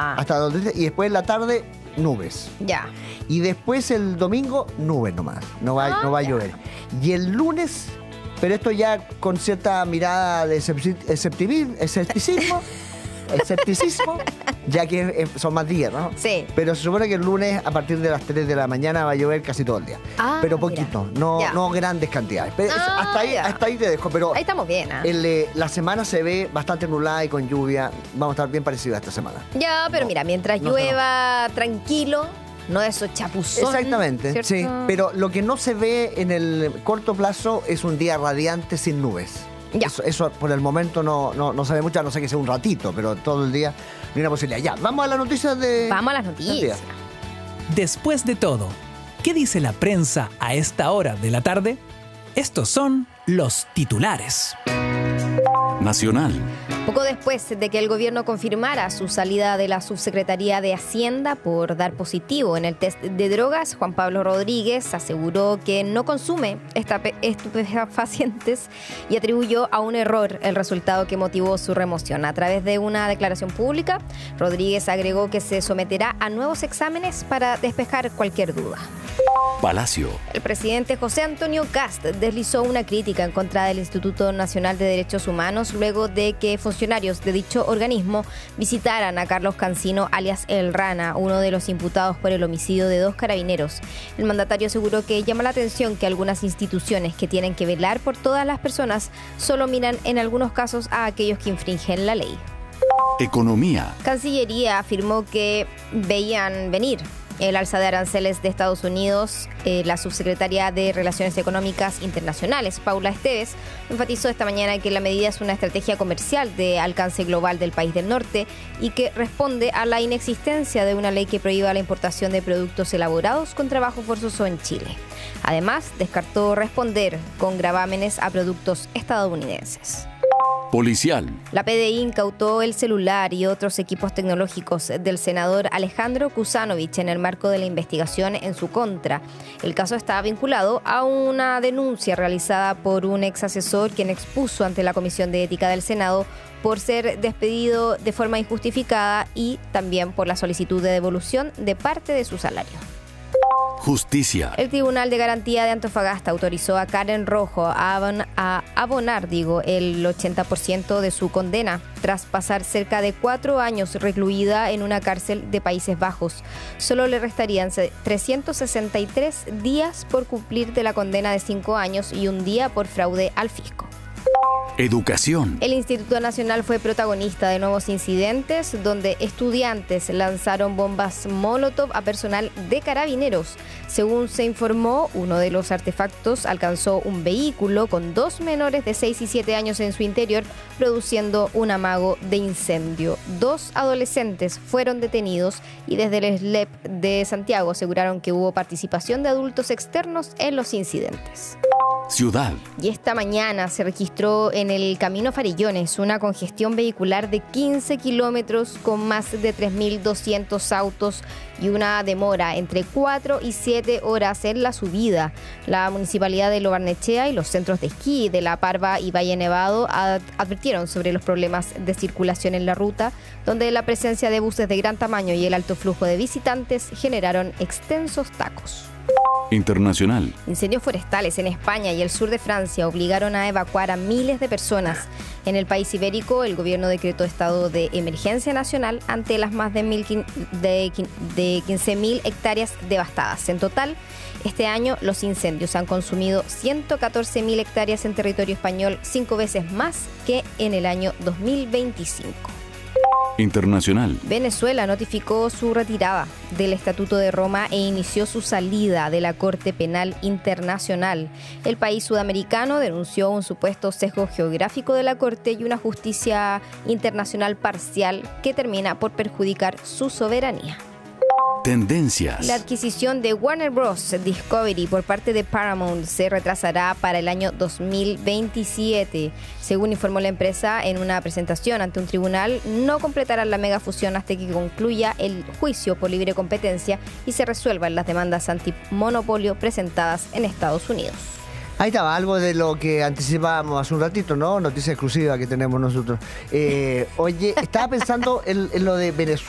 Hasta donde, y después en la tarde, nubes. Ya. Y después el domingo, nubes nomás. No va a llover. Y el lunes, pero esto ya con cierta mirada de escepticismo, ya que son más días, ¿no? Sí. Pero se supone que el lunes, a partir de las 3 de la mañana, va a llover casi todo el día. Pero poquito, no grandes cantidades. Pero hasta ahí te dejo. Pero ahí estamos bien, ¿eh? La semana se ve bastante nublada y con lluvia. Vamos a estar bien parecidos esta semana. Ya, pero mira, mientras llueva tranquilo, no esos chapuzones. Exactamente, ¿cierto? sí. Pero lo que no se ve en el corto plazo es un día radiante sin nubes. Eso por el momento no se ve mucho, a no ser que sea un ratito, pero todo el día ni una posibilidad. Ya, vamos a las noticias de... Vamos a las noticias. Después de todo, ¿qué dice la prensa a esta hora de la tarde? Estos son los titulares. Nacional. Poco después de que el gobierno confirmara su salida de la Subsecretaría de Hacienda por dar positivo en el test de drogas, Juan Pablo Rodríguez aseguró que no consume estupefacientes y atribuyó a un error el resultado que motivó su remoción. A través de una declaración pública, Rodríguez agregó que se someterá a nuevos exámenes para despejar cualquier duda. Palacio. El presidente José Antonio Kast deslizó una crítica en contra del Instituto Nacional de Derechos Humanos luego de que funcionarios de dicho organismo visitaran a Carlos Cancino, alias El Rana, uno de los imputados por el homicidio de 2 carabineros. El mandatario aseguró que llama la atención que algunas instituciones que tienen que velar por todas las personas solo miran en algunos casos a aquellos que infringen la ley. Economía. Cancillería afirmó que veían venir el alza de aranceles de Estados Unidos. La subsecretaria de Relaciones Económicas Internacionales, Paula Esteves, enfatizó esta mañana que la medida es una estrategia comercial de alcance global del país del norte y que responde a la inexistencia de una ley que prohíba la importación de productos elaborados con trabajo forzoso en Chile. Además, descartó responder con gravámenes a productos estadounidenses. Policial. La PDI incautó el celular y otros equipos tecnológicos del senador Alejandro Kuzanovich en el marco de la investigación en su contra. El caso está vinculado a una denuncia realizada por un ex asesor quien expuso ante la Comisión de Ética del Senado por ser despedido de forma injustificada y también por la solicitud de devolución de parte de su salario. Justicia. El Tribunal de Garantía de Antofagasta autorizó a Karen Rojo a abonar el 80% de su condena tras pasar cerca de 4 años recluida en una cárcel de Países Bajos. Solo le restarían 363 días por cumplir de la condena de 5 años y 1 día por fraude al fisco. Educación. El Instituto Nacional fue protagonista de nuevos incidentes donde estudiantes lanzaron bombas Molotov a personal de carabineros. Según se informó, uno de los artefactos alcanzó un vehículo con 2 menores de 6 y 7 años en su interior, produciendo un amago de incendio. 2 adolescentes fueron detenidos y desde el SLEP de Santiago aseguraron que hubo participación de adultos externos en los incidentes. Ciudad. Y esta mañana se registró en el Camino Farillones una congestión vehicular de 15 kilómetros con más de 3.200 autos y una demora entre 4 y 7 horas en la subida. La Municipalidad de Lo Barnechea y los centros de esquí de La Parva y Valle Nevado advirtieron sobre los problemas de circulación en la ruta, donde la presencia de buses de gran tamaño y el alto flujo de visitantes generaron extensos tacos. Internacional. Incendios forestales en España y el sur de Francia obligaron a evacuar a miles de personas. En el país ibérico, el gobierno decretó estado de emergencia nacional ante las más de 15.000 hectáreas devastadas. En total, este año los incendios han consumido 114.000 hectáreas en territorio español, 5 veces más que en el año 2025. Internacional. Venezuela notificó su retirada del Estatuto de Roma e inició su salida de la Corte Penal Internacional. El país sudamericano denunció un supuesto sesgo geográfico de la Corte y una justicia internacional parcial que termina por perjudicar su soberanía. Tendencias. La adquisición de Warner Bros. Discovery por parte de Paramount se retrasará para el año 2027. Según informó la empresa en una presentación ante un tribunal, no completarán la megafusión hasta que concluya el juicio por libre competencia y se resuelvan las demandas antimonopolio presentadas en Estados Unidos. Ahí estaba algo de lo que anticipábamos hace un ratito, ¿no? Noticia exclusiva que tenemos nosotros. Oye, estaba pensando en lo de Venezuela.